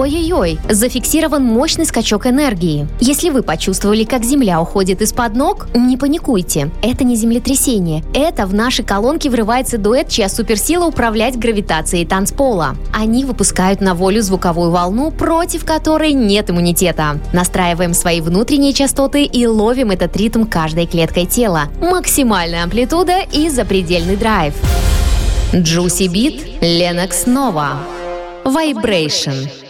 Ой-ой-ой, зафиксирован мощный скачок энергии. Если вы почувствовали, как Земля уходит из-под ног, не паникуйте. Это не землетрясение. Это в наши колонки врывается дуэт, чья суперсила управлять гравитацией танцпола. Они выпускают на волю звуковую волну, против которой нет иммунитета. Настраиваем свои внутренние частоты и ловим этот ритм каждой клеткой тела. Максимальная амплитуда и запредельный драйв. Juicy Beat, Lennox Nova. Vibration.